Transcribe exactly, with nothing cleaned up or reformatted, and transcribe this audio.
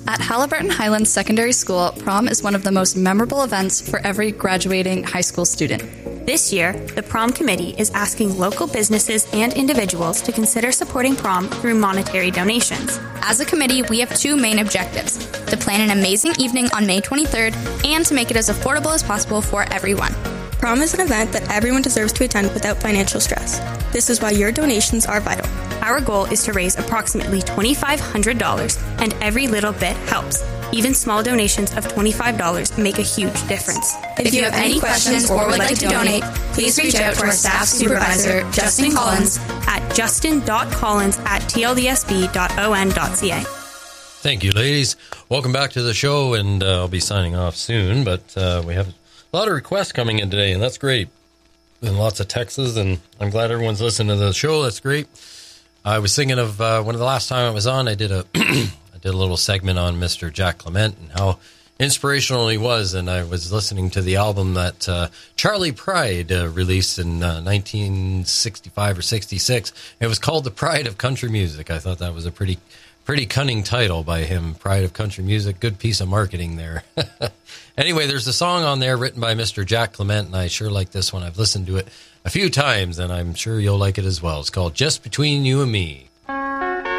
At Halliburton Highlands Secondary School, prom is one of the most memorable events for every graduating high school student. This year, the prom committee is asking local businesses and individuals to consider supporting prom through monetary donations. As a committee, we have two main objectives: to plan an amazing evening on May twenty-third and to make it as affordable as possible for everyone. Prom is an event that everyone deserves to attend without financial stress. This is why your donations are vital. Our goal is to raise approximately twenty-five hundred dollars, and every little bit helps. Even small donations of twenty-five dollars make a huge difference. If you have any questions or would like to donate, please reach out to our staff supervisor, Justin Collins, at justin dot collins at t l d s b dot o n dot c a. Thank you, ladies. Welcome back to the show, and uh, I'll be signing off soon, but uh, we have a lot of requests coming in today, and that's great. And lots of texts, and I'm glad everyone's listening to the show. That's great. I was thinking of uh, one of the last time I was on, I did a I did a little segment on Mister Jack Clement and how inspirational he was, and I was listening to the album that uh, Charlie Pride uh, released in uh, nineteen sixty-five or sixty-six. It was called The Pride of Country Music. I thought that was a pretty pretty cunning title by him, Pride of Country Music. Good piece of marketing there. Anyway, there's a song on there written by Mister Jack Clement, and I sure like this one. I've listened to it a few times, and I'm sure you'll like it as well. It's called Just Between You and Me.